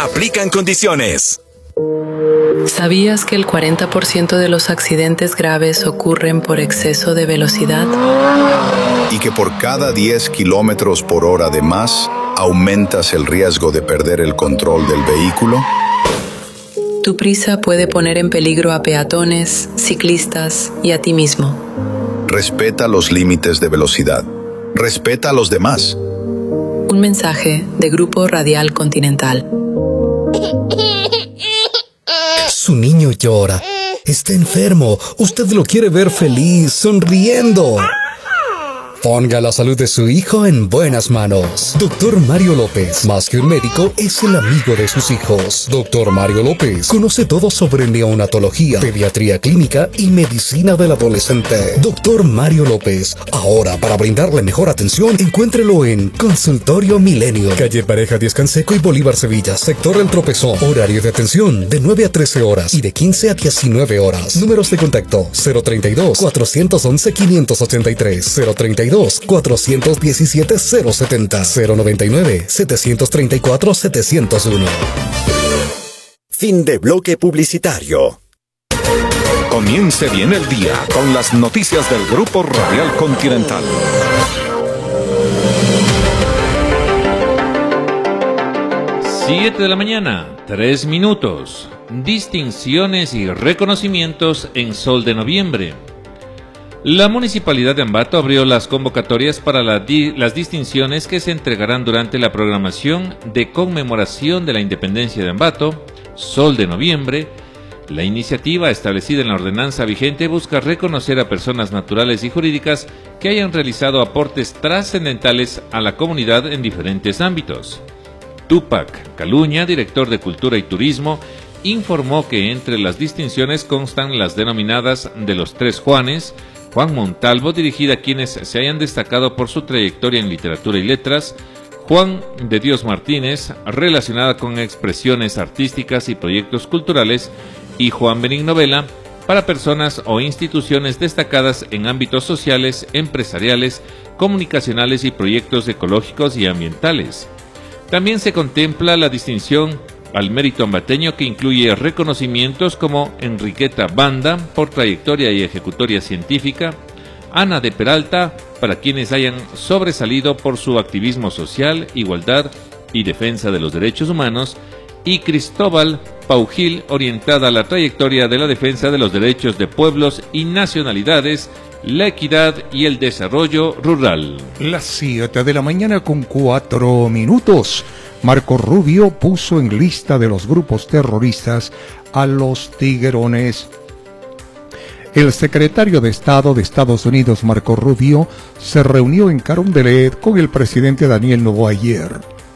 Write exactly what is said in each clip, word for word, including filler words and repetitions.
Aplican condiciones. ¿Sabías que el cuarenta por ciento de los accidentes graves ocurren por exceso de velocidad? Y que por cada diez kilómetros por hora de más, aumentas el riesgo de perder el control del vehículo. Tu prisa puede poner en peligro a peatones, ciclistas y a ti mismo. Respeta los límites de velocidad. Respeta a los demás. Un mensaje de Grupo Radial Continental. Su niño llora. Está enfermo. Usted lo quiere ver feliz, sonriendo. Ponga la salud de su hijo en buenas manos. Doctor Mario López, más que un médico, es el amigo de sus hijos. Doctor Mario López conoce todo sobre neonatología, pediatría clínica y medicina del adolescente. Doctor Mario López, ahora para brindarle mejor atención, encuéntrelo en Consultorio Milenio, calle Pareja Díaz Canseco y Bolívar Sevilla, sector El Tropezón. Horario de atención de nueve a trece horas y de quince a diecinueve horas. Números de contacto cero treinta y dos, cuatrocientos once, quinientos ochenta y tres, cero treinta y dos, cuatrocientos diecisiete, cero setenta, cero noventa y nueve, setecientos treinta y cuatro, setecientos uno. Fin de bloque publicitario. Comience bien el día con las noticias del Grupo Radial Continental. siete de la mañana, tres minutos. Distinciones y reconocimientos en Sol de Noviembre. La Municipalidad de Ambato abrió las convocatorias para la di- las distinciones que se entregarán durante la programación de conmemoración de la Independencia de Ambato, Sol de Noviembre. La iniciativa, establecida en la ordenanza vigente, busca reconocer a personas naturales y jurídicas que hayan realizado aportes trascendentales a la comunidad en diferentes ámbitos. Tupac Caluña, director de Cultura y Turismo, informó que entre las distinciones constan las denominadas de los Tres Juanes, Juan Montalvo, dirigida a quienes se hayan destacado por su trayectoria en literatura y letras, Juan de Dios Martínez, relacionada con expresiones artísticas y proyectos culturales, y Juan Benigno Vela, para personas o instituciones destacadas en ámbitos sociales, empresariales, comunicacionales y proyectos ecológicos y ambientales. También se contempla la distinción al mérito ambateño, que incluye reconocimientos como Enriqueta Banda por trayectoria y ejecutoria científica, Ana de Peralta para quienes hayan sobresalido por su activismo social, igualdad y defensa de los derechos humanos, y Cristóbal Paugil, orientada a la trayectoria de la defensa de los derechos de pueblos y nacionalidades, la equidad y el desarrollo rural. Las siete de la mañana con cuatro minutos. Marco Rubio puso en lista de los grupos terroristas a los tiguerones. El secretario de Estado de Estados Unidos, Marco Rubio, se reunió en Carondelet con el presidente Daniel Noboa ayer.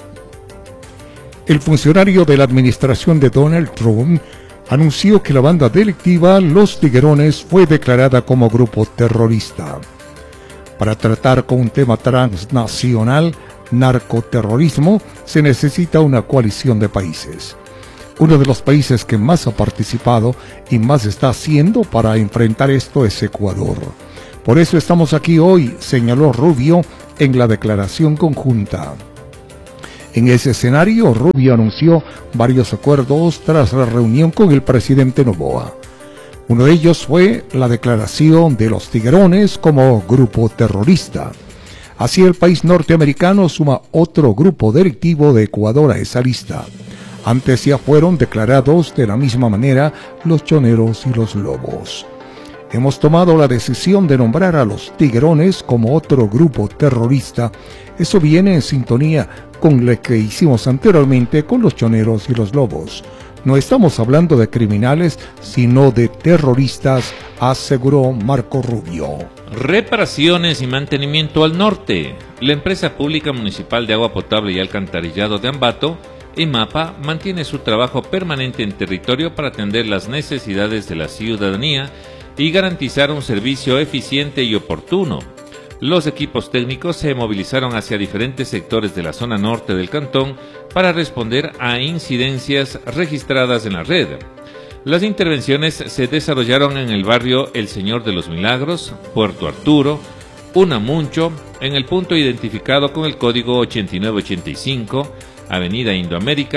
El funcionario de la administración de Donald Trump anunció que la banda delictiva Los Tiguerones fue declarada como grupo terrorista. Para tratar con un tema transnacional, narcoterrorismo, se necesita una coalición de países. Uno de los países que más ha participado y más está haciendo para enfrentar esto es Ecuador. Por eso estamos aquí hoy, señaló Rubio en la declaración conjunta. En ese escenario, Rubio anunció varios acuerdos tras la reunión con el presidente Noboa. Uno de ellos fue la declaración de los Tiguerones como grupo terrorista. Así el país norteamericano suma otro grupo delictivo de Ecuador a esa lista. Antes ya fueron declarados de la misma manera los Choneros y los Lobos. Hemos tomado la decisión de nombrar a los Tiguerones como otro grupo terrorista. Eso viene en sintonía con lo que hicimos anteriormente con los Choneros y los Lobos. No estamos hablando de criminales, sino de terroristas, aseguró Marco Rubio. Reparaciones y mantenimiento al norte. La empresa pública municipal de agua potable y alcantarillado de Ambato, EMAPA, mantiene su trabajo permanente en territorio para atender las necesidades de la ciudadanía y garantizar un servicio eficiente y oportuno. Los equipos técnicos se movilizaron hacia diferentes sectores de la zona norte del cantón para responder a incidencias registradas en la red. Las intervenciones se desarrollaron en el barrio El Señor de los Milagros, Puerto Arturo, Unamuncho, en el punto identificado con el código ochenta y nueve ochenta y cinco, Avenida Indoamérica,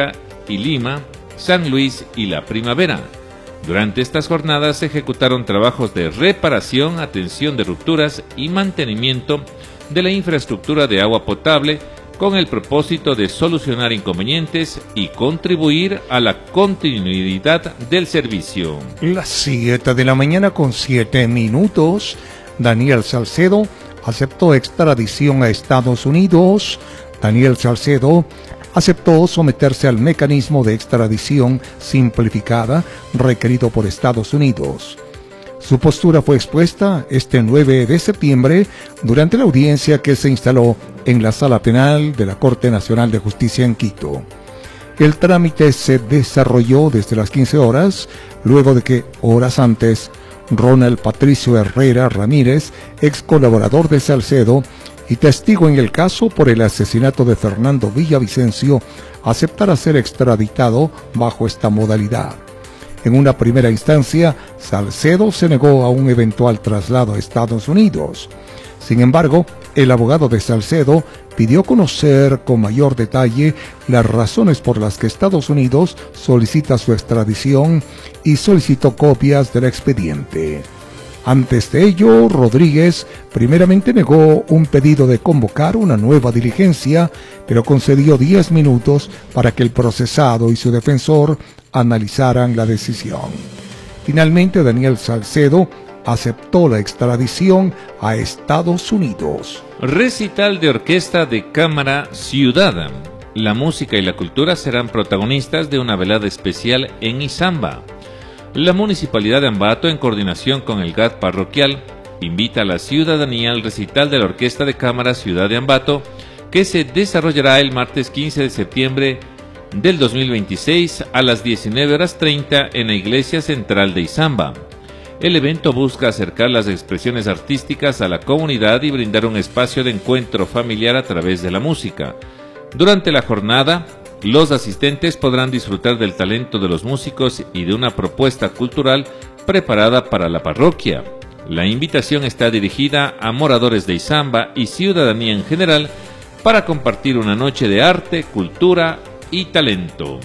y Lima, San Luis y La Primavera. Durante estas jornadas se ejecutaron trabajos de reparación, atención de rupturas y mantenimiento de la infraestructura de agua potable con el propósito de solucionar inconvenientes y contribuir a la continuidad del servicio. Las siete de la mañana con siete minutos, Daniel Salcedo aceptó extradición a Estados Unidos. Daniel Salcedo aceptó someterse al mecanismo de extradición simplificada requerido por Estados Unidos. Su postura fue expuesta este nueve de septiembre durante la audiencia que se instaló en la Sala Penal de la Corte Nacional de Justicia en Quito. El trámite se desarrolló desde las quince horas, luego de que, horas antes, Ronald Patricio Herrera Ramírez, ex colaborador de Salcedo y testigo en el caso por el asesinato de Fernando Villavicencio, aceptara ser extraditado bajo esta modalidad. En una primera instancia, Salcedo se negó a un eventual traslado a Estados Unidos. Sin embargo, el abogado de Salcedo pidió conocer con mayor detalle las razones por las que Estados Unidos solicita su extradición y solicitó copias del expediente. Antes de ello, Rodríguez primeramente negó un pedido de convocar una nueva diligencia, pero concedió diez minutos para que el procesado y su defensor analizaran la decisión. Finalmente, Daniel Salcedo aceptó la extradición a Estados Unidos. Recital de orquesta de cámara Ciudad. La música y la cultura serán protagonistas de una velada especial en Izamba. La Municipalidad de Ambato, en coordinación con el G A T parroquial, invita a la ciudadanía al recital de la Orquesta de Cámara Ciudad de Ambato, que se desarrollará el martes quince de septiembre del dos mil veintiséis a las diecinueve horas treinta en la Iglesia Central de Izamba. El evento busca acercar las expresiones artísticas a la comunidad y brindar un espacio de encuentro familiar a través de la música. Durante la jornada, los asistentes podrán disfrutar del talento de los músicos y de una propuesta cultural preparada para la parroquia. La invitación está dirigida a moradores de Izamba y ciudadanía en general para compartir una noche de arte, cultura y talento.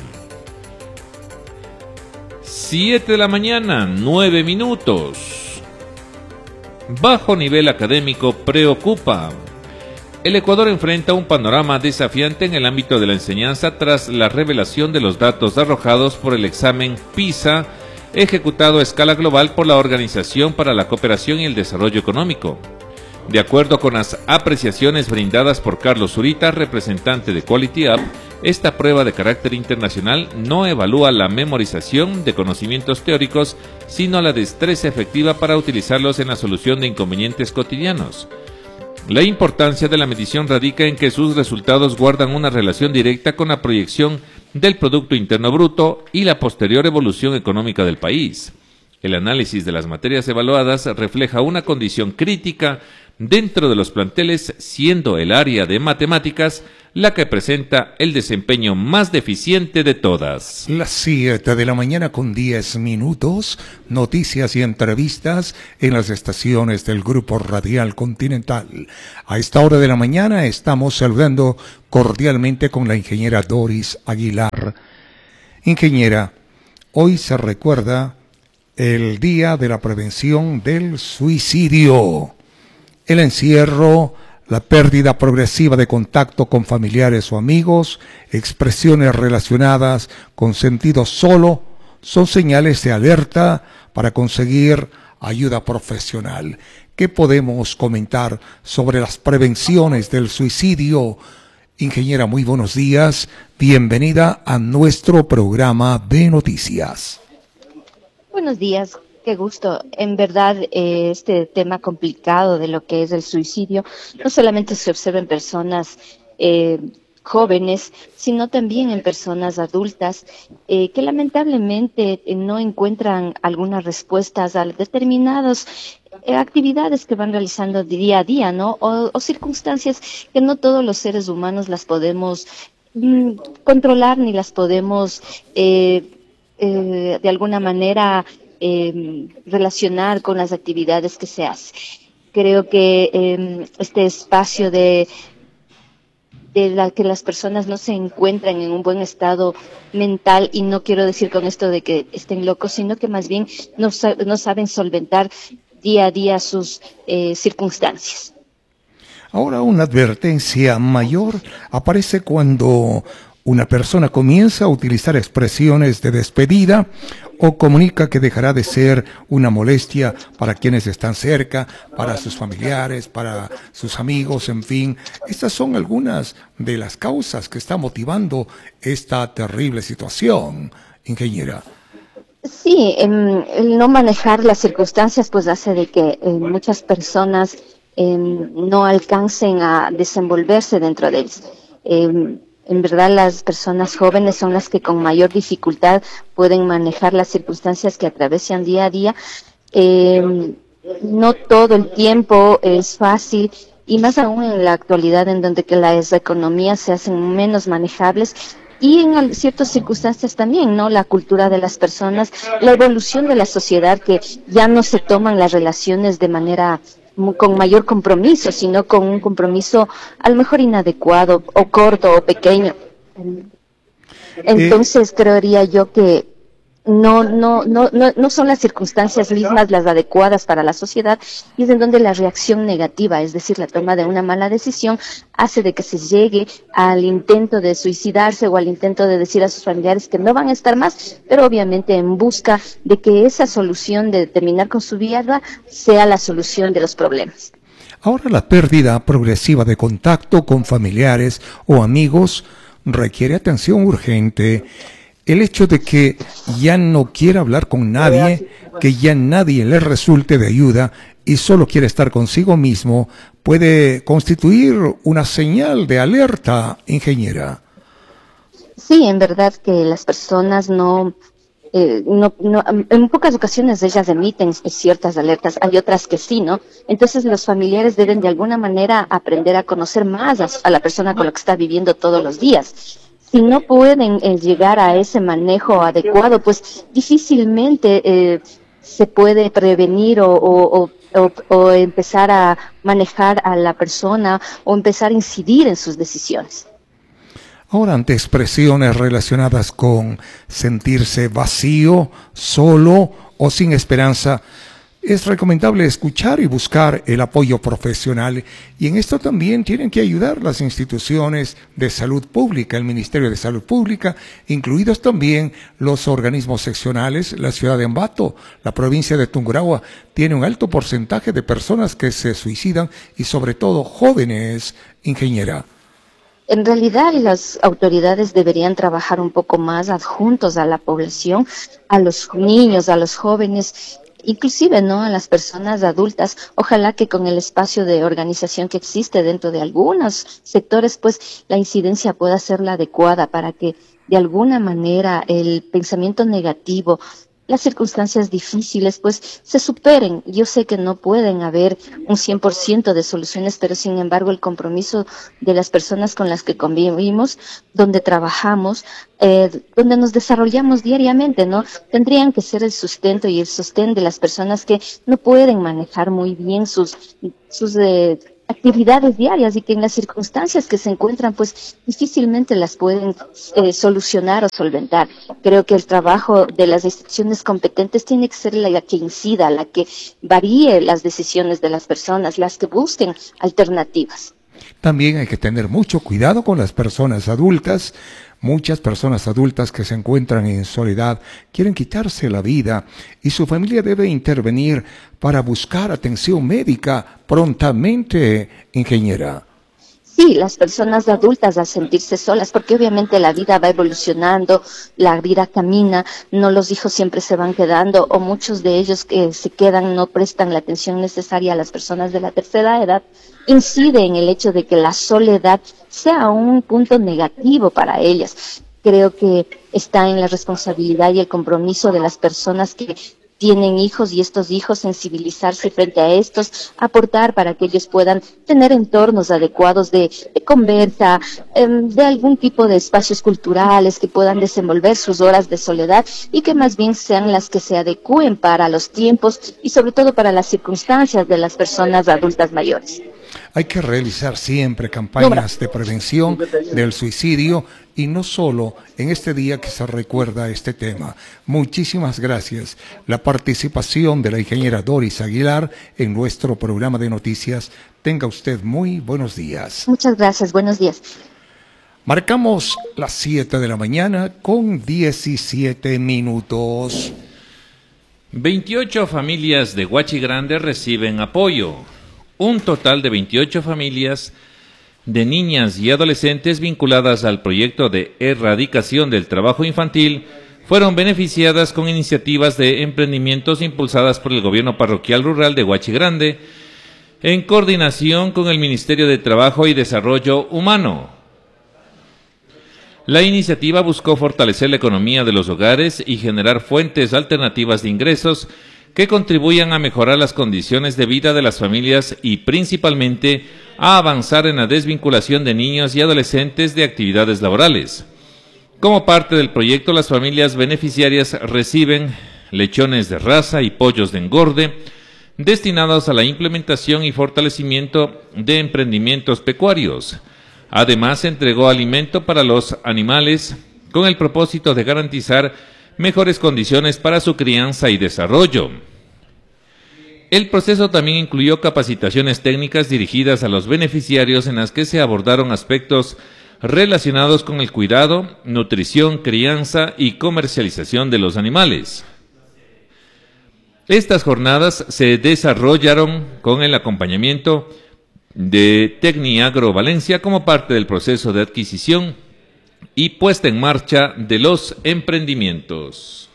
siete de la mañana, nueve minutos. Bajo nivel académico preocupa. El Ecuador enfrenta un panorama desafiante en el ámbito de la enseñanza tras la revelación de los datos arrojados por el examen PISA, ejecutado a escala global por la Organización para la Cooperación y el Desarrollo Económico. De acuerdo con las apreciaciones brindadas por Carlos Zurita, representante de Quality Up, esta prueba de carácter internacional no evalúa la memorización de conocimientos teóricos, sino la destreza efectiva para utilizarlos en la solución de inconvenientes cotidianos. La importancia de la medición radica en que sus resultados guardan una relación directa con la proyección del Producto Interno Bruto y la posterior evolución económica del país. El análisis de las materias evaluadas refleja una condición crítica dentro de los planteles, siendo el área de matemáticas la que presenta el desempeño más deficiente de todas. Las siete de la mañana con diez minutos, noticias y entrevistas en las estaciones del Grupo Radial Continental. A esta hora de la mañana estamos saludando cordialmente con la ingeniera Doris Aguilar. Ingeniera, hoy se recuerda el Día de la Prevención del Suicidio. El encierro, la pérdida progresiva de contacto con familiares o amigos, expresiones relacionadas con sentido solo, son señales de alerta para conseguir ayuda profesional. ¿Qué podemos comentar sobre las prevenciones del suicidio? Ingeniera, muy buenos días. Bienvenida a nuestro programa de noticias. Buenos días. Qué gusto. En verdad, eh, este tema complicado de lo que es el suicidio, no solamente se observa en personas eh, jóvenes, sino también en personas adultas eh, que lamentablemente eh, no encuentran algunas respuestas a determinadas eh, actividades que van realizando día a día, ¿no? O, o circunstancias que no todos los seres humanos las podemos mm, controlar ni las podemos eh, eh, de alguna manera Eh, relacionar con las actividades que se hacen. Creo que eh, este espacio de de la que las personas no se encuentran en un buen estado mental, y no quiero decir con esto de que estén locos, sino que más bien no, no saben solventar día a día sus eh, circunstancias. Ahora, una advertencia mayor aparece cuando una persona comienza a utilizar expresiones de despedida o comunica que dejará de ser una molestia para quienes están cerca, para sus familiares, para sus amigos, en fin. Estas son algunas de las causas que están motivando esta terrible situación, ingeniera. Sí, el, el no manejar las circunstancias pues hace de que eh, muchas personas eh, no alcancen a desenvolverse dentro de ellos. Eh, En verdad, las personas jóvenes son las que con mayor dificultad pueden manejar las circunstancias que atravesan día a día. Eh, no todo el tiempo es fácil, y más aún en la actualidad, en donde que las economías se hacen menos manejables, y en ciertas circunstancias también, ¿no? La cultura de las personas, la evolución de la sociedad, que ya no se toman las relaciones de manera con mayor compromiso, sino con un compromiso a lo mejor inadecuado o corto o pequeño. Entonces eh, creería yo que no, no, no, no, no son las circunstancias mismas las adecuadas para la sociedad, y es en donde la reacción negativa, es decir, la toma de una mala decisión, hace de que se llegue al intento de suicidarse o al intento de decir a sus familiares que no van a estar más, pero obviamente en busca de que esa solución de terminar con su vida sea la solución de los problemas. Ahora, la pérdida progresiva de contacto con familiares o amigos requiere atención urgente. El hecho de que ya no quiera hablar con nadie, que ya nadie le resulte de ayuda y solo quiere estar consigo mismo, puede constituir una señal de alerta, ingeniera. Sí, en verdad que las personas no, eh, no, no, en pocas ocasiones ellas emiten ciertas alertas, hay otras que sí, ¿no? Entonces los familiares deben de alguna manera aprender a conocer más a, a la persona con la que está viviendo todos los días. Si no pueden eh, llegar a ese manejo adecuado, pues difícilmente eh, se puede prevenir o, o, o, o empezar a manejar a la persona o empezar a incidir en sus decisiones. Ahora, ante expresiones relacionadas con sentirse vacío, solo o sin esperanza, es recomendable escuchar y buscar el apoyo profesional, y en esto también tienen que ayudar las instituciones de salud pública, el Ministerio de Salud Pública, incluidos también los organismos seccionales. La ciudad de Ambato, la provincia de Tungurahua, tiene un alto porcentaje de personas que se suicidan, y sobre todo jóvenes, ingeniera. En realidad, las autoridades deberían trabajar un poco más adjuntos a la población, a los niños, a los jóvenes, inclusive, ¿no?, a las personas adultas. Ojalá que con el espacio de organización que existe dentro de algunos sectores, pues la incidencia pueda ser la adecuada para que de alguna manera el pensamiento negativo, las circunstancias difíciles, pues se superen. Yo sé que no pueden haber un cien por ciento de soluciones, pero sin embargo el compromiso de las personas con las que convivimos, donde trabajamos, eh, donde nos desarrollamos diariamente, ¿no?, tendrían que ser el sustento y el sostén de las personas que no pueden manejar muy bien sus, sus eh, actividades diarias, y que en las circunstancias que se encuentran pues difícilmente las pueden eh, solucionar o solventar. Creo que el trabajo de las instituciones competentes tiene que ser la que incida, la que varíe las decisiones de las personas, las que busquen alternativas. También hay que tener mucho cuidado con las personas adultas. Muchas personas adultas que se encuentran en soledad quieren quitarse la vida, y su familia debe intervenir para buscar atención médica prontamente, ingeniera. Sí, las personas adultas, al sentirse solas, porque obviamente la vida va evolucionando, la vida camina, no, los hijos siempre se van quedando, o muchos de ellos que se quedan no prestan la atención necesaria a las personas de la tercera edad, incide en el hecho de que la soledad sea un punto negativo para ellas. Creo que está en la responsabilidad y el compromiso de las personas que tienen hijos, y estos hijos sensibilizarse frente a estos, aportar para que ellos puedan tener entornos adecuados de, de conversa, eh, de algún tipo de espacios culturales que puedan desenvolver sus horas de soledad, y que más bien sean las que se adecúen para los tiempos y sobre todo para las circunstancias de las personas adultas mayores. Hay que realizar siempre campañas de prevención del suicidio y no solo en este día que se recuerda este tema. Muchísimas gracias. La participación de la ingeniera Doris Aguilar en nuestro programa de noticias. Tenga usted muy buenos días. Muchas gracias, buenos días. Marcamos las siete de la mañana con diecisiete minutos. veintiocho familias de Huachi Grande reciben apoyo. Un total de veintiocho familias de niñas y adolescentes vinculadas al proyecto de erradicación del trabajo infantil fueron beneficiadas con iniciativas de emprendimientos impulsadas por el gobierno parroquial rural de Huachi Grande en coordinación con el Ministerio de Trabajo y Desarrollo Humano. La iniciativa buscó fortalecer la economía de los hogares y generar fuentes alternativas de ingresos que contribuyan a mejorar las condiciones de vida de las familias y principalmente a avanzar en la desvinculación de niños y adolescentes de actividades laborales. Como parte del proyecto, las familias beneficiarias reciben lechones de raza y pollos de engorde destinados a la implementación y fortalecimiento de emprendimientos pecuarios. Además, se entregó alimento para los animales con el propósito de garantizar mejores condiciones para su crianza y desarrollo. El proceso también incluyó capacitaciones técnicas dirigidas a los beneficiarios en las que se abordaron aspectos relacionados con el cuidado, nutrición, crianza y comercialización de los animales. Estas jornadas se desarrollaron con el acompañamiento de Tecniagro Valencia como parte del proceso de adquisición y puesta en marcha de los emprendimientos.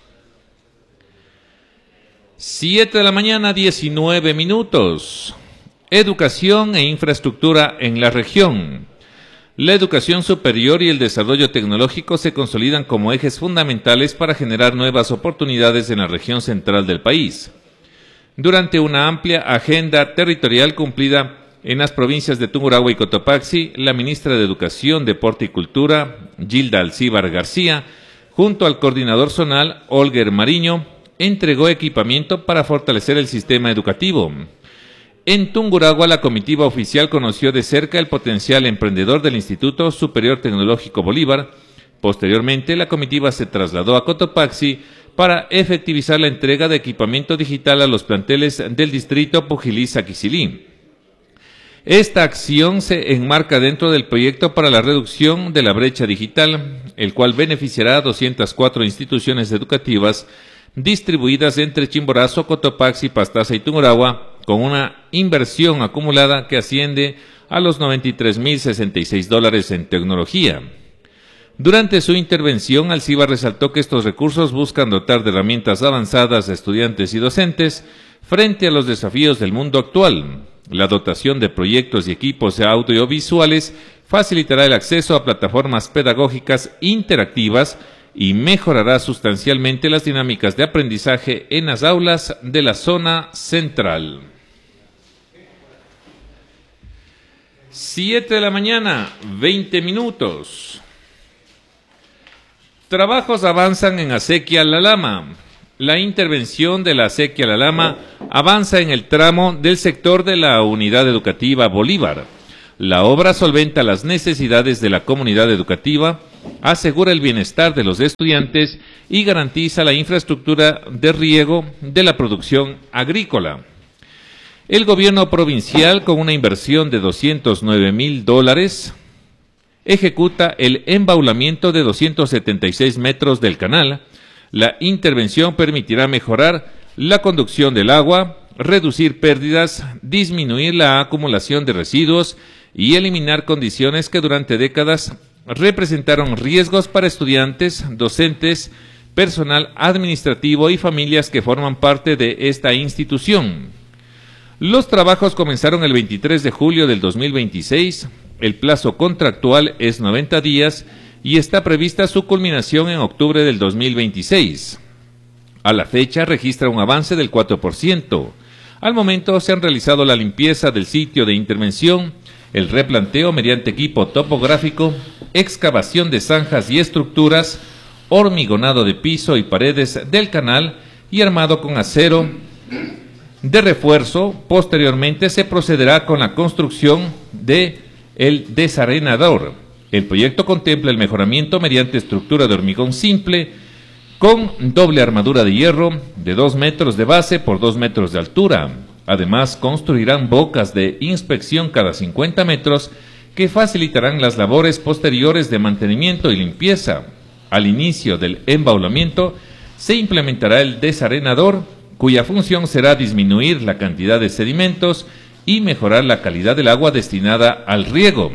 siete de la mañana, diecinueve minutos. Educación e infraestructura en la región. La educación superior y el desarrollo tecnológico se consolidan como ejes fundamentales para generar nuevas oportunidades en la región central del país. Durante una amplia agenda territorial cumplida en las provincias de Tungurahua y Cotopaxi, la ministra de Educación, Deporte y Cultura, Gilda Alcíbar García, junto al coordinador zonal, Olger Mariño, entregó equipamiento para fortalecer el sistema educativo. En Tungurahua, la comitiva oficial conoció de cerca el potencial emprendedor del Instituto Superior Tecnológico Bolívar. Posteriormente, la comitiva se trasladó a Cotopaxi para efectivizar la entrega de equipamiento digital a los planteles del distrito Pujilí-Saquicilí. Esta acción se enmarca dentro del proyecto para la reducción de la brecha digital, el cual beneficiará a doscientas cuatro instituciones educativas distribuidas entre Chimborazo, Cotopaxi, Pastaza y Tungurahua, con una inversión acumulada que asciende a los noventa y tres mil sesenta y seis dólares en tecnología. Durante su intervención, Alcíbar resaltó que estos recursos buscan dotar de herramientas avanzadas a estudiantes y docentes frente a los desafíos del mundo actual. La dotación de proyectos y equipos audiovisuales facilitará el acceso a plataformas pedagógicas interactivas y mejorará sustancialmente las dinámicas de aprendizaje en las aulas de la zona central. siete de la mañana, veinte minutos. Trabajos avanzan en Acequia La Lama. La intervención de la Acequia La Lama avanza en el tramo del sector de la Unidad Educativa Bolívar. La obra solventa las necesidades de la comunidad educativa, asegura el bienestar de los estudiantes y garantiza la infraestructura de riego de la producción agrícola. El gobierno provincial, con una inversión de doscientos nueve mil dólares, ejecuta el embaulamiento de doscientos setenta y seis metros del canal. La intervención permitirá mejorar la conducción del agua, reducir pérdidas, disminuir la acumulación de residuos y eliminar condiciones que durante décadas representaron riesgos para estudiantes, docentes, personal administrativo y familias que forman parte de esta institución. Los trabajos comenzaron el veintitrés de julio del dos mil veintiséis, el plazo contractual es noventa días y está prevista su culminación en octubre del dos mil veintiséis. A la fecha registra un avance del cuatro por ciento. Al momento se han realizado la limpieza del sitio de intervención, el replanteo mediante equipo topográfico, excavación de zanjas y estructuras, hormigonado de piso y paredes del canal y armado con acero De refuerzo, posteriormente se procederá con la construcción de el desarenador. El proyecto contempla el mejoramiento mediante estructura de hormigón simple con doble armadura de hierro de dos metros de base por dos metros de altura. Además, construirán bocas de inspección cada cincuenta metros que facilitarán las labores posteriores de mantenimiento y limpieza. Al inicio del embaulamiento se implementará el desarenador, cuya función será disminuir la cantidad de sedimentos y mejorar la calidad del agua destinada al riego.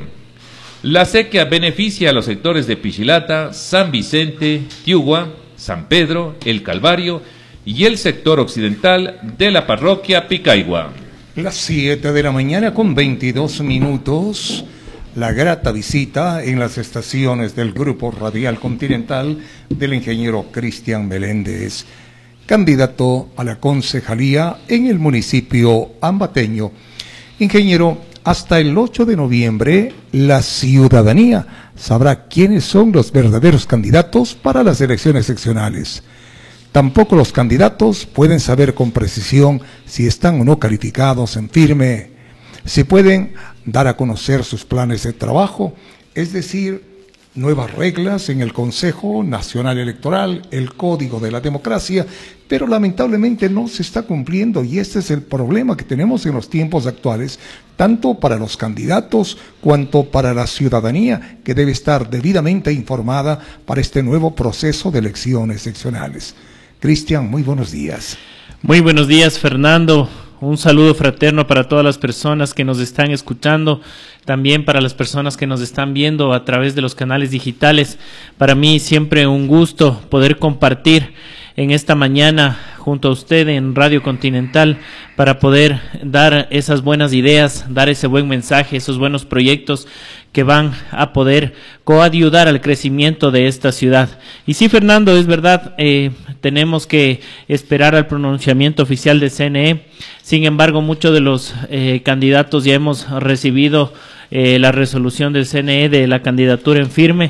La sequía beneficia a los sectores de Pichilata, San Vicente, Tiugua, San Pedro, El Calvario y el sector occidental de la parroquia Picaigua. Las siete de la mañana con veintidós minutos. La grata visita en las estaciones del Grupo Radial Continental del ingeniero Cristian Meléndez, candidato a la concejalía en el municipio ambateño. Ingeniero, hasta el ocho de noviembre la ciudadanía sabrá quiénes son los verdaderos candidatos para las elecciones seccionales. Tampoco los candidatos pueden saber con precisión si están o no calificados en firme, si pueden dar a conocer sus planes de trabajo, es decir, nuevas reglas en el Consejo Nacional Electoral, el Código de la Democracia, pero lamentablemente no se está cumpliendo y este es el problema que tenemos en los tiempos actuales, tanto para los candidatos cuanto para la ciudadanía que debe estar debidamente informada para este nuevo proceso de elecciones seccionales. Cristian, muy buenos días. Muy buenos días, Fernando. Un saludo fraterno para todas las personas que nos están escuchando, también para las personas que nos están viendo a través de los canales digitales. Para mí siempre un gusto poder compartir en esta mañana junto a usted en Radio Continental para poder dar esas buenas ideas, dar ese buen mensaje, esos buenos proyectos que van a poder coayudar al crecimiento de esta ciudad. Y sí, Fernando, es verdad, eh, tenemos que esperar al pronunciamiento oficial del C N E. Sin embargo, muchos de los eh, candidatos ya hemos recibido eh, la resolución del C N E de la candidatura en firme.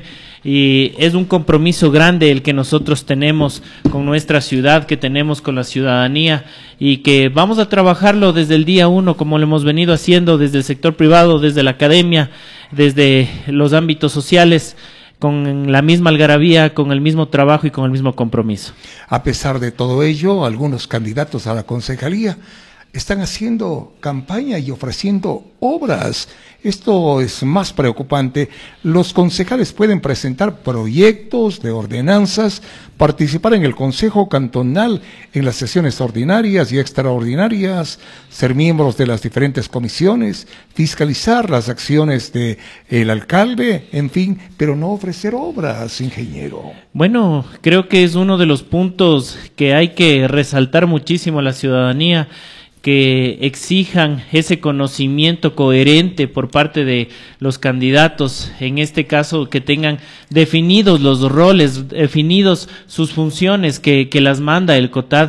Y es un compromiso grande el que nosotros tenemos con nuestra ciudad, que tenemos con la ciudadanía y que vamos a trabajarlo desde el día uno, como lo hemos venido haciendo desde el sector privado, desde la academia, desde los ámbitos sociales, con la misma algarabía, con el mismo trabajo y con el mismo compromiso. A pesar de todo ello, algunos candidatos a la concejalía están haciendo campaña y ofreciendo obras. Esto es más preocupante. Los concejales pueden presentar proyectos de ordenanzas, participar en el Consejo Cantonal en las sesiones ordinarias y extraordinarias, ser miembros de las diferentes comisiones, fiscalizar las acciones del alcalde, en fin, pero no ofrecer obras, ingeniero. Bueno, creo que es uno de los puntos que hay que resaltar muchísimo a la ciudadanía, que exijan ese conocimiento coherente por parte de los candidatos, en este caso que tengan definidos los roles, definidos sus funciones que, que las manda el COTAD,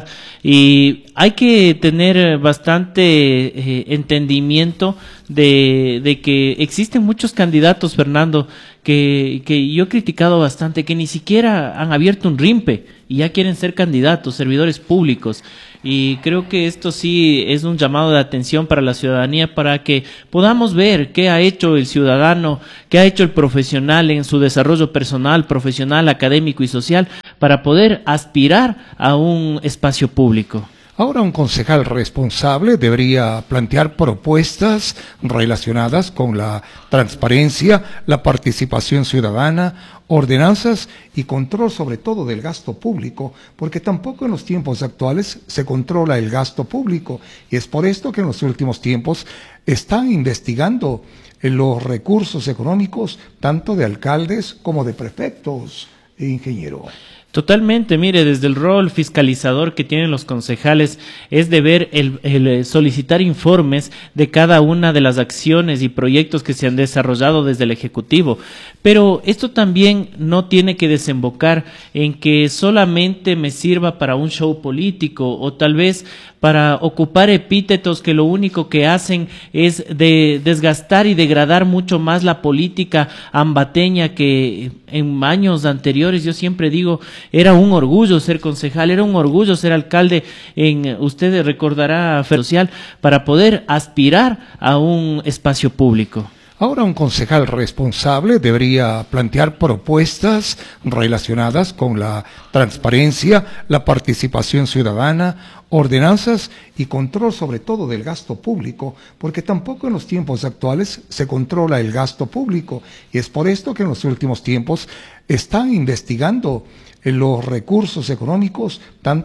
y hay que tener bastante eh, entendimiento de, de que existen muchos candidatos, Fernando, que, que yo he criticado bastante, que ni siquiera han abierto un RIMPE y ya quieren ser candidatos, servidores públicos. Y creo que esto sí es un llamado de atención para la ciudadanía, para que podamos ver qué ha hecho el ciudadano, qué ha hecho el profesional en su desarrollo personal, profesional, académico y social, para poder aspirar a un espacio público. Ahora un concejal responsable debería plantear propuestas relacionadas con la transparencia, la participación ciudadana, ordenanzas y control sobre todo del gasto público, porque tampoco en los tiempos actuales se controla el gasto público y es por esto que en los últimos tiempos están investigando los recursos económicos tanto de alcaldes como de prefectos, ingeniero. Totalmente, mire, desde el rol fiscalizador que tienen los concejales es deber el, el solicitar informes de cada una de las acciones y proyectos que se han desarrollado desde el Ejecutivo, pero esto también no tiene que desembocar en que solamente me sirva para un show político o tal vez para ocupar epítetos que lo único que hacen es de desgastar y degradar mucho más la política ambateña, que en años anteriores, yo siempre digo, era un orgullo ser concejal, era un orgullo ser alcalde en, usted recordará, social, para poder aspirar a un espacio público. Ahora un concejal responsable debería plantear propuestas relacionadas con la transparencia, la participación ciudadana, ordenanzas y control sobre todo del gasto público, porque tampoco en los tiempos actuales se controla el gasto público, y es por esto que en los últimos tiempos están investigando los recursos económicos tanto